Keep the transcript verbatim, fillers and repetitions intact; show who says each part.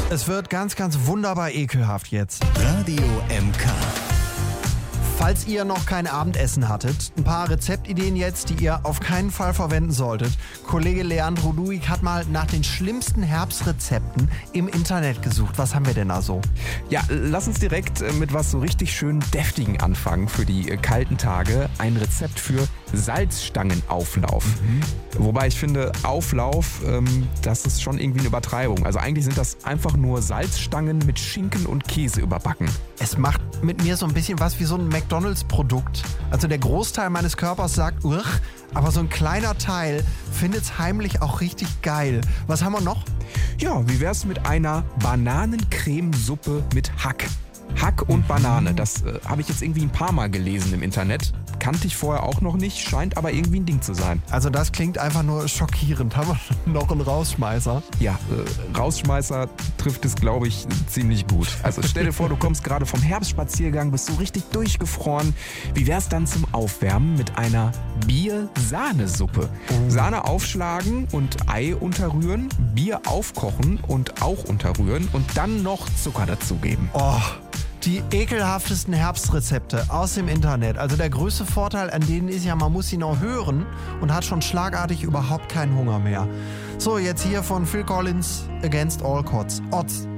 Speaker 1: Es wird ganz, ganz wunderbar ekelhaft jetzt.
Speaker 2: Radio M K.
Speaker 1: Falls ihr noch kein Abendessen hattet, ein paar Rezeptideen jetzt, die ihr auf keinen Fall verwenden solltet. Kollege Leandro Luig hat mal nach den schlimmsten Herbstrezepten im Internet gesucht. Was haben wir denn da so?
Speaker 3: Ja, lass uns direkt mit was so richtig schön Deftigen anfangen für die kalten Tage. Ein Rezept für Salzstangenauflauf. Mhm. Wobei ich finde, Auflauf, ähm, das ist schon irgendwie eine Übertreibung. Also eigentlich sind das einfach nur Salzstangen mit Schinken und Käse überbacken.
Speaker 1: Es macht mit mir so ein bisschen was wie so ein McDonalds-Produkt. Also der Großteil meines Körpers sagt, Urch, aber so ein kleiner Teil findet es heimlich auch richtig geil. Was haben wir noch?
Speaker 3: Ja, wie wär's mit einer Bananencremesuppe mit Hack? Hack und Banane, das äh, habe ich jetzt irgendwie ein paar Mal gelesen im Internet. Kannte ich vorher auch noch nicht, scheint aber irgendwie ein Ding zu sein.
Speaker 1: Also das klingt einfach nur schockierend. Haben wir noch einen Rausschmeißer?
Speaker 3: Ja, äh, Rausschmeißer trifft es, glaube ich, ziemlich gut. Also stell dir vor, du kommst gerade vom Herbstspaziergang, bist so richtig durchgefroren. Wie wär's dann zum Aufwärmen mit einer Bier-Sahnesuppe? Oh. Sahne aufschlagen und Ei unterrühren, Bier aufkochen und auch unterrühren und dann noch Zucker dazugeben.
Speaker 1: Oh. Die ekelhaftesten Herbstrezepte aus dem Internet. Also der größte Vorteil an denen ist ja, man muss sie noch hören und hat schon schlagartig überhaupt keinen Hunger mehr. So, jetzt hier von Phil Collins, Against All Odds. Odds.